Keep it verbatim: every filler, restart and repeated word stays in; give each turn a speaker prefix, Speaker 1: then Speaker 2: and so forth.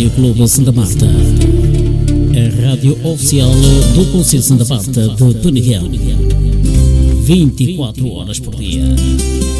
Speaker 1: Rádio Clube Santa Marta, a rádio oficial do Conselho Santa Marta de Peneguel, vinte e quatro horas por dia.